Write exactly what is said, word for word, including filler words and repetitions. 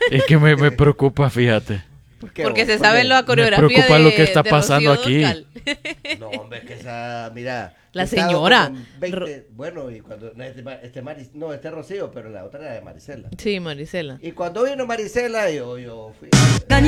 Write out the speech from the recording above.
Es que me, me preocupa, fíjate. Porque Porque se vos- sabe la Me coreografía preocupa de, lo que está de pasando Rocío aquí. Dúrcal. No, hombre, es que esa, mira. La yo estaba señora. como en veinte, bueno, y cuando, no, este, Ma- este Maris, no, este Rocío, pero la otra era de Marisela. Sí, Marisela. Y cuando vino Marisela, yo, yo fui.